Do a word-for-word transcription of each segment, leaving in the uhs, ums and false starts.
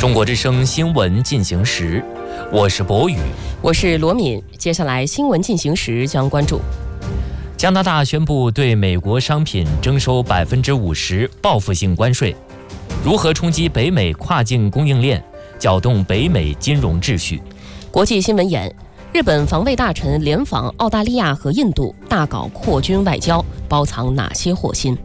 中国之声新闻进行时，我是博宇， 我是罗敏。接下来新闻进行时将关注： 加拿大宣布对美国商品征收百分之五十报复性关税，如何冲击北美跨境供应链，搅动北美金融秩序？ 国际新闻眼：日本防卫大臣联访澳大利亚和印度，大搞扩军外交，包藏哪些祸心？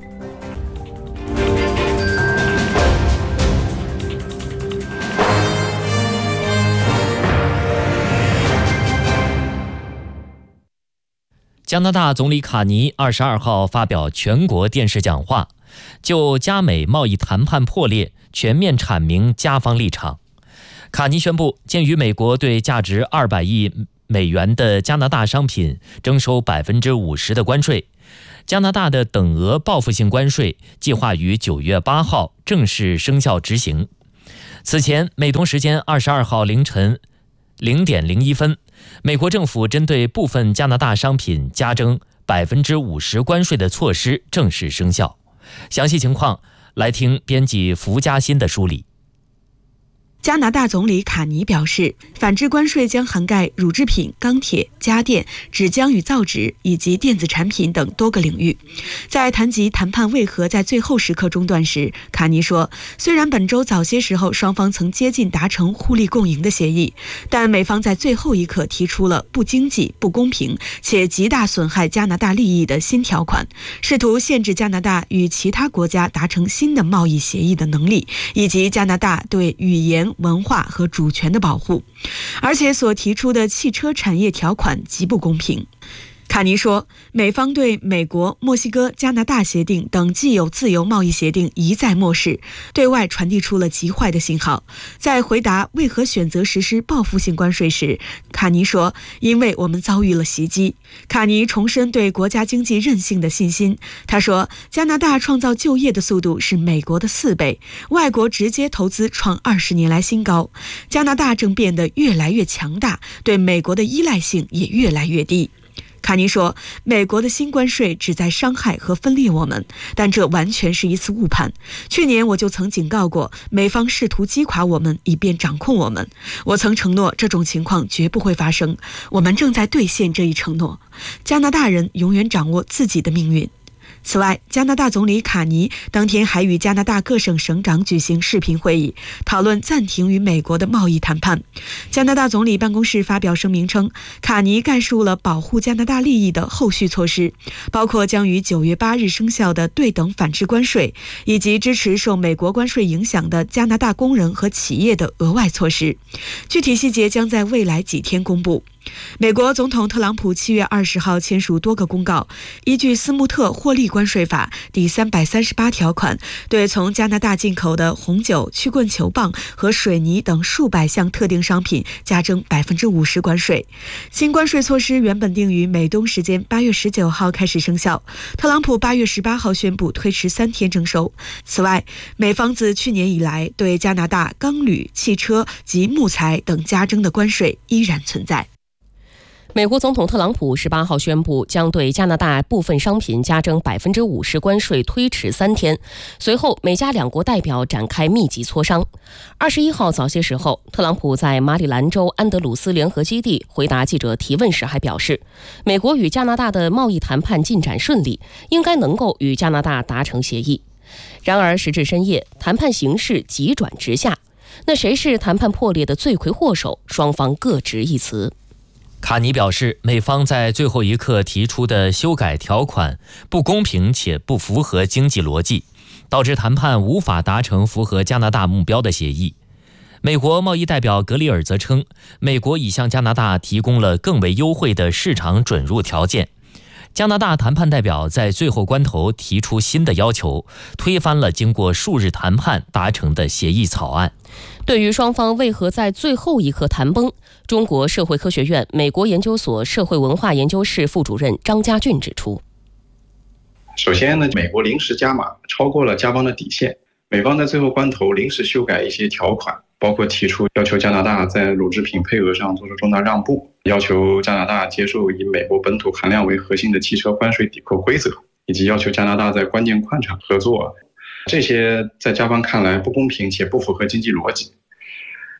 加拿大总理卡尼二十二号发表全国电视讲话，就加美贸易谈判破裂全面阐明加方立场。卡尼宣布，鉴于美国对价值二百亿美元的加拿大商品征收百分之五十的关税，加拿大的等额报复性关税计划于九月八号正式生效执行。此前，美东时间二十二号凌晨零点零一分，美国政府针对部分加拿大商品加征百分之五十关税的措施正式生效。详细情况来听编辑福嘉欣的梳理。 加拿大总理卡尼表示，反制关税将涵盖乳制品、钢铁、家电、纸浆与造纸以及电子产品等多个领域。在谈及谈判为何在最后时刻中断时，卡尼说，虽然本周早些时候双方曾接近达成互利共赢的协议，但美方在最后一刻提出了不经济、不公平且极大损害加拿大利益的新条款，试图限制加拿大与其他国家达成新的贸易协议的能力，以及加拿大对语言、文化和主权的保护，而且所提出的汽车产业条款极不公平。卡尼说，美方对美国、墨西哥、加拿大协定等既有自由贸易协定一再漠视，对外传递出了极坏的信号。在回答为何选择实施报复性关税时，卡尼说，因为我们遭遇了袭击。卡尼重申对国家经济韧性的信心。他说，加拿大创造就业的速度是美国的四倍，外国直接投资创二十年来新高。加拿大正变得越来越强大，对美国的依赖性也越来越低。卡尼说，美国的新关税旨在伤害和分裂我们，但这完全是一次误判。去年我就曾警告过，美方试图击垮我们以便掌控我们。我曾承诺这种情况绝不会发生，我们正在兑现这一承诺。加拿大人永远掌握自己的命运。此外，加拿大总理卡尼当天还与加拿大各省省长举行视频会议，讨论暂停与美国的贸易谈判。加拿大总理办公室发表声明称，卡尼概述了保护加拿大利益的后续措施，包括将于九月八日生效的对等反制关税，以及支持受美国关税影响的加拿大工人和企业的额外措施。具体细节将在未来几天公布。美国总统特朗普七月二十号签署多个公告，依据斯穆特获利关税法第三百三十八条款，对从加拿大进口的红酒、曲棍球棒和水泥等数百项特定商品加征百分之五十关税。新关税措施原本定于美东时间八月十九号开始生效，特朗普八月十八号宣布推迟三天征收。此外，美方自去年以来对加拿大钢铝、汽车及木材等加征的关税依然存在。 美国总统特朗普十八号宣布，将对加拿大部分商品加征百分之五十关税，推迟三天。随后，美加两国代表展开密集磋商。二十一号早些时候，特朗普在马里兰州安德鲁斯联合基地回答记者提问时还表示，美国与加拿大的贸易谈判进展顺利，应该能够与加拿大达成协议。然而，时至深夜，谈判形势急转直下。那谁是谈判破裂的罪魁祸首？双方各执一词。 卡尼表示，美方在最后一刻提出的修改条款不公平且不符合经济逻辑，导致谈判无法达成符合加拿大目标的协议。美国贸易代表格里尔则称，美国已向加拿大提供了更为优惠的市场准入条件。加拿大谈判代表在最后关头提出新的要求，推翻了经过数日谈判达成的协议草案。 对于双方为何在最后一刻谈崩，中国社会科学院美国研究所社会文化研究室副主任张家俊指出， 首先呢，美国临时加码超过了加方的底线，美方在最后关头临时修改一些条款，包括提出要求加拿大在乳制品配额上做出重大让步，要求加拿大接受以美国本土含量为核心的汽车关税抵扣规则，以及要求加拿大在关键矿场合作。这些在加方看来不公平且不符合经济逻辑。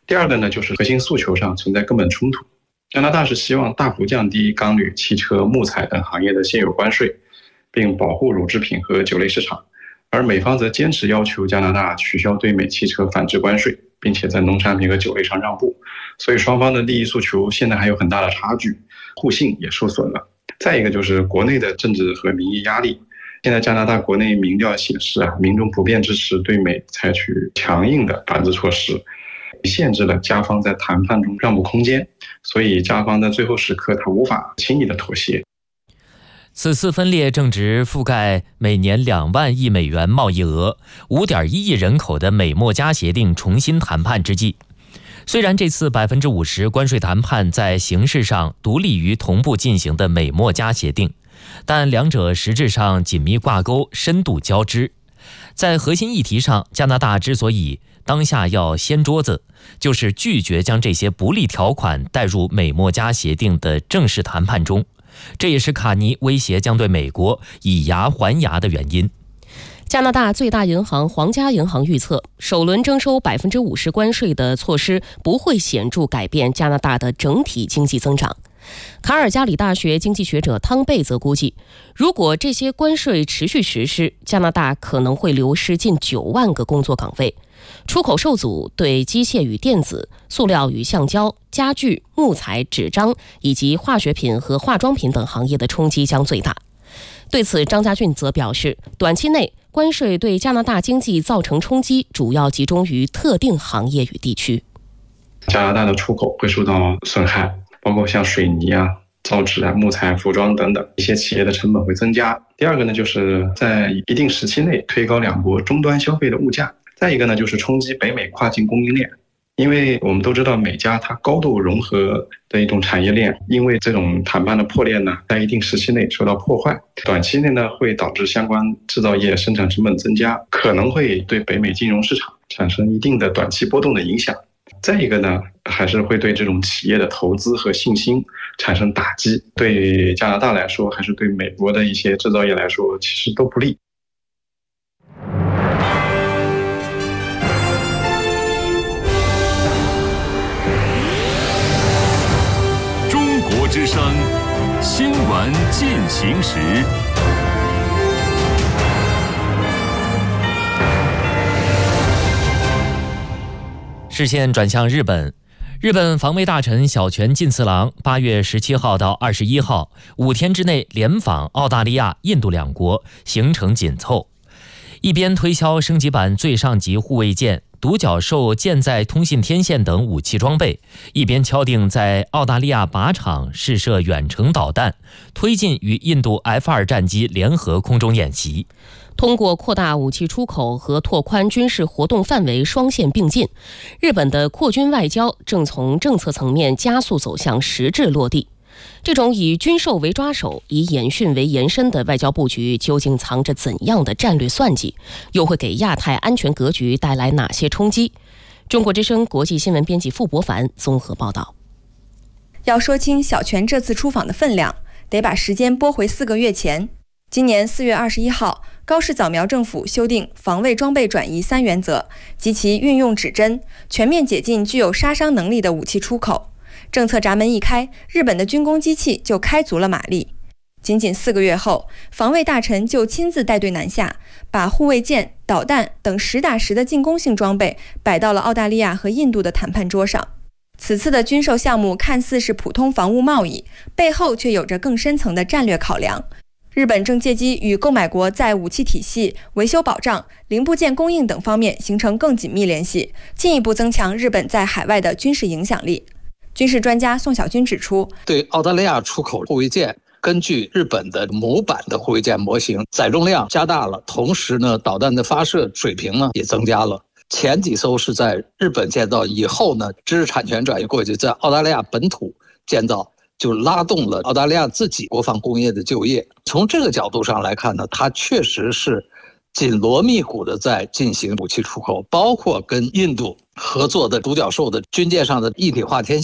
第二个呢，就是核心诉求上存在根本冲突。加拿大是希望大幅降低钢铝、汽车、木材等行业的现有关税，并保护乳制品和酒类市场，而美方则坚持要求加拿大取消对美汽车反制关税，并且在农产品和酒类上让步。所以双方的利益诉求现在还有很大的差距，互信也受损了。再一个就是国内的政治和民意压力。现在加拿大国内民调显示啊，民众普遍支持对美采取强硬的反制措施，限制了加方在谈判中让步空间，所以加方在最后时刻他无法轻易的妥协。 此次分裂正值覆盖每年两万亿美元贸易额、五点一亿人口的美墨加协定重新谈判之际。虽然这次百分之五十关税谈判在形式上独立于同步进行的美墨加协定，但两者实质上紧密挂钩，深度交织。在核心议题上，加拿大之所以当下要掀桌子，就是拒绝将这些不利条款带入美墨加协定的正式谈判中。这也是卡尼威胁将对美国以牙还牙的原因。 加拿大最大银行皇家银行预测，首轮征收百分之五十关税的措施不会显著改变加拿大的整体经济增长。卡尔加里大学经济学者汤贝则估计，如果这些关税持续实施，加拿大可能会流失近九万个工作岗位。出口受阻对机械与电子、塑料与橡胶、家具、木材、纸张以及化学品和化妆品等行业的冲击将最大。对此，张家俊则表示，短期内关税对加拿大经济造成冲击主要集中于特定行业与地区。 加拿大的出口会受到损害，包括像水泥啊、造纸啊、木材、服装等等一些企业的成本会增加。第二个呢，就是在一定时期内推高两国终端消费的物价。再一个呢，就是冲击北美跨境供应链。因为我们都知道美加它高度融合的一种产业链，因为这种谈判的破裂呢，在一定时期内受到破坏，短期内呢会导致相关制造业生产成本增加，可能会对北美金融市场产生一定的短期波动的影响。再一个呢，还是会对这种企业的投资和信心产生打击，对加拿大来说，还是对美国的一些制造业来说，其实都不利。 之声新闻进行时， 视线转向日本。日本防卫大臣小泉进次郎八月十七号到二十一号五天之内连访澳大利亚、印度两国，行程紧凑。一边推销升级版最上级护卫舰、独角兽舰载通信天线等武器装备，一边敲定在澳大利亚靶场试射远程导弹，推进与印度 F 二 战机联合空中演习。 通过扩大武器出口和拓宽军事活动范围双线并进，日本的扩军外交正从政策层面加速走向实质落地。这种以军售为抓手、以演训为延伸的外交布局，究竟藏着怎样的战略算计？又会给亚太安全格局带来哪些冲击？中国之声国际新闻编辑傅博凡综合报道。 要说清小泉这次出访的分量，得把时间拨回四个月前。今年四月二十一号，高市早苗政府修订防卫装备转移三原则及其运用指针，全面解禁具有杀伤能力的武器出口。政策闸门一开，日本的军工机器就开足了马力。仅仅四个月后，防卫大臣就亲自带队南下，把护卫舰、导弹等实打实的进攻性装备摆到了澳大利亚和印度的谈判桌上。此次的军售项目看似是普通防务贸易，背后却有着更深层的战略考量。日本正借机与购买国在武器体系、维修保障、零部件供应等方面形成更紧密联系，进一步增强日本在海外的军事影响力。军事专家宋小军指出， 对澳大利亚出口护卫舰，根据日本的模板的护卫舰模型，载重量加大了，同时呢，导弹的发射水平呢也增加了。前几艘是在日本建造，以后呢，知识产权转移过去，在澳大利亚本土建造，就拉动了澳大利亚自己国防工业的就业。从这个角度上来看呢，它确实是紧锣密鼓的在进行武器出口，包括跟印度合作的独角兽的军舰上的一体化天线，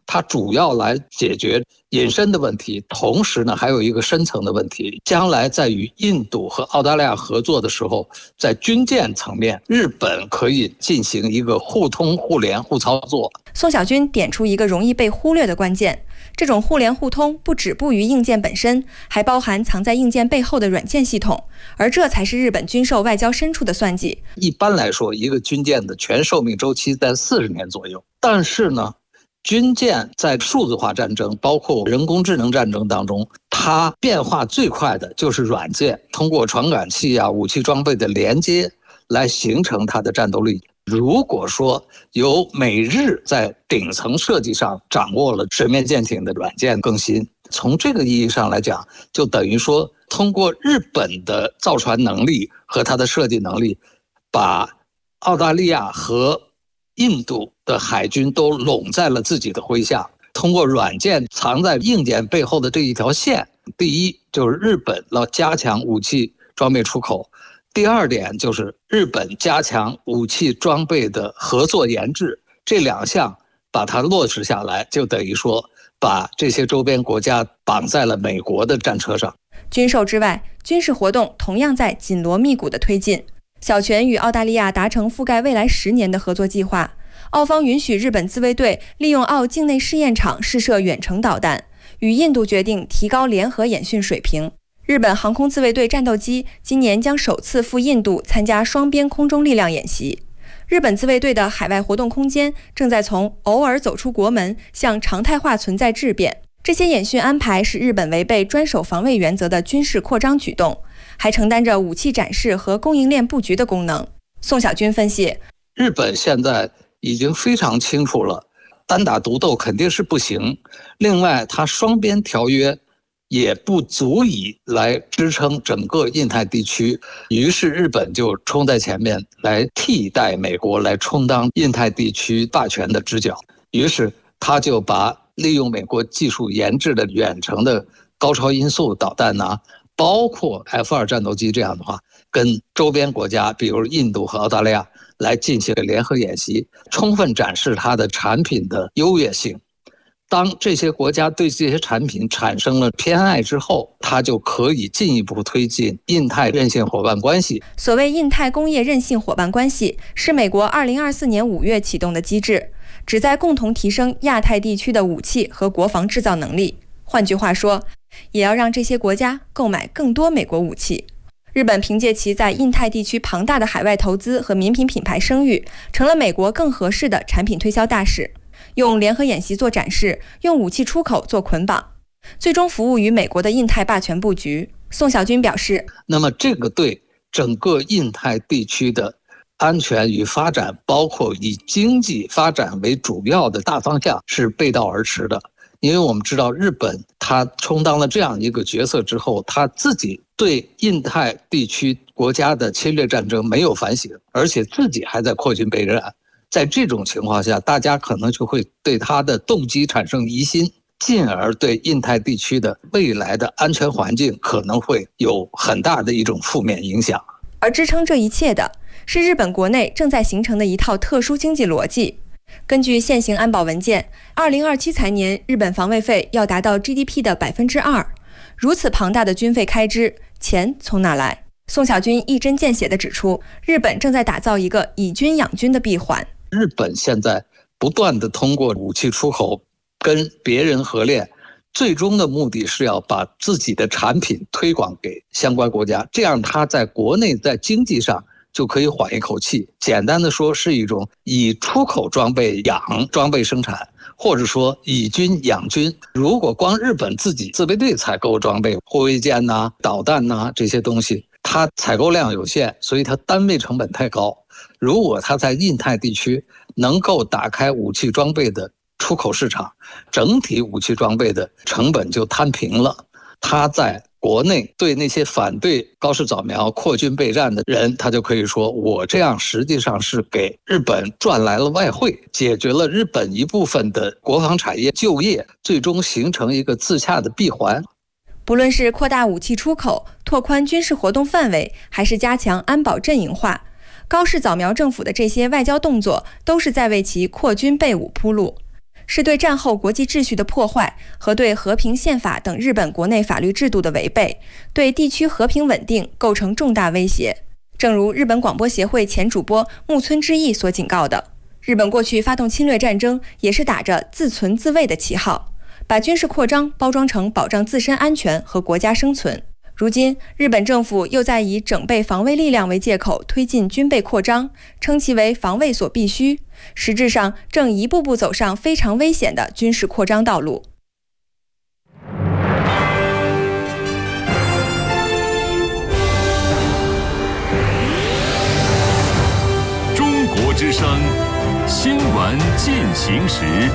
它主要来解决引申的问题，同时呢，还有一个深层的问题，将来在与印度和澳大利亚合作的时候，在军舰层面，日本可以进行一个互通互联互操作。 宋小军点出一个容易被忽略的关键，这种互联互通不止步于硬件本身，还包含藏在硬件背后的软件系统，而这才是日本军售外交深处的算计。 一般来说，一个军舰的全寿命周期在四十年左右，但是呢，军舰在数字化战争，包括人工智能战争当中，它变化最快的就是软件，通过传感器啊、武器装备的连接来形成它的战斗力。如果说由美日在顶层设计上掌握了水面舰艇的软件更新，从这个意义上来讲，就等于说通过日本的造船能力和它的设计能力，把澳大利亚和印度的海军都拢在了自己的麾下。通过软件藏在硬件背后的这一条线，第一就是日本要加强武器装备出口，第二点就是日本加强武器装备的合作研制，这两项把它落实下来，就等于说把这些周边国家绑在了美国的战车上。 军售之外，军事活动同样在紧锣密鼓地推进。小泉与澳大利亚达成覆盖未来十年的合作计划，澳方允许日本自卫队利用澳境内试验场试射远程导弹，与印度决定提高联合演训水平。日本航空自卫队战斗机今年将首次赴印度参加双边空中力量演习。日本自卫队的海外活动空间正在从偶尔走出国门向常态化存在质变。这些演训安排是日本违背专守防卫原则的军事扩张举动，还承担着武器展示和供应链布局的功能。宋小军分析， 日本现在已经非常清楚了，单打独斗肯定是不行，另外它双边条约也不足以来支撑整个印太地区，于是日本就冲在前面来替代美国，来充当印太地区霸权的支脚。于是他就把利用美国技术研制的远程的高超音速导弹呐、啊，包括 F 二 战斗机这样的话，跟周边国家比如印度和澳大利亚来进行联合演习，充分展示它的产品的优越性。当这些国家对这些产品产生了偏爱之后，它就可以进一步推进印太韧性伙伴关系。 所谓印太工业韧性伙伴关系，是美国二零二四年五月启动的机制，旨在共同提升亚太地区的武器和国防制造能力。换句话说，也要让这些国家购买更多美国武器。日本凭借其在印太地区庞大的海外投资和民品品牌声誉，成了美国更合适的产品推销大使。用联合演习做展示，用武器出口做捆绑，最终服务于美国的印太霸权布局。宋小军表示， 那么这个对整个印太地区的安全与发展，包括以经济发展为主要的大方向是背道而驰的。因为我们知道日本它充当了这样一个角色之后，它自己对印太地区国家的侵略战争没有反省，而且自己还在扩军备战。在这种情况下，大家可能就会对他的动机产生疑心，进而对印太地区的未来的安全环境可能会有很大的一种负面影响。 而支撑这一切的是日本国内正在形成的一套特殊经济逻辑。根据现行安保文件，二零二七财年日本防卫费要达到 G D P 的百分之二。如此庞大的军费开支，钱从哪来？宋小军一针见血地指出，日本正在打造一个以军养军的闭环。 日本现在不断地通过武器出口跟别人合练，最终的目的是要把自己的产品推广给相关国家，这样它在国内在经济上就可以缓一口气。简单的说，是一种以出口装备养装备生产，或者说以军养军。如果光日本自己自卫队采购装备，护卫舰呐、啊、导弹呐、啊、这些东西，它采购量有限，所以它单位成本太高。如果它在印太地区能够打开武器装备的出口市场，整体武器装备的成本就摊平了。它在国内对那些反对高市早苗扩军备战的人，他就可以说，我这样实际上是给日本赚来了外汇，解决了日本一部分的国防产业就业，最终形成一个自洽的闭环。 不论是扩大武器出口、拓宽军事活动范围，还是加强安保阵营化，高市早苗政府的这些外交动作都是在为其扩军备武铺路。 是对战后国际秩序的破坏和对和平宪法等日本国内法律制度的违背，对地区和平稳定构成重大威胁。正如日本广播协会前主播木村之义所警告的，日本过去发动侵略战争也是打着自存自卫的旗号，把军事扩张包装成保障自身安全和国家生存。如今，日本政府又在以整备防卫力量为借口推进军备扩张，称其为防卫所必须，实质上正一步步走上非常危险的军事扩张道路。 中国之声，新闻进行时。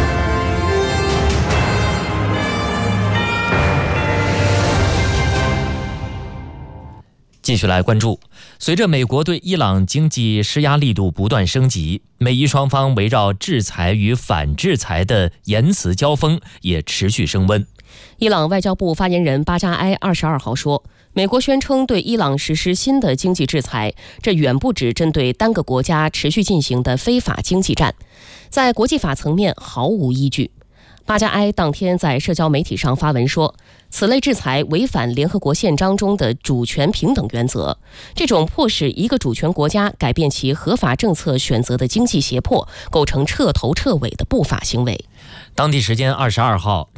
继续来关注，随着美国对伊朗经济施压力度不断升级，美伊双方围绕制裁与反制裁的言辞交锋也持续升温。 伊朗外交部发言人巴扎埃二十二号说，美国宣称对伊朗实施新的经济制裁，这远不止针对单个国家持续进行的非法经济战，在国际法层面毫无依据。巴扎埃当天在社交媒体上发文说，此类制裁违反联合国宪章中的主权平等原则，这种迫使一个主权国家改变其合法政策选择的经济胁迫，构成彻头彻尾的不法行为。 当地时间二十二号，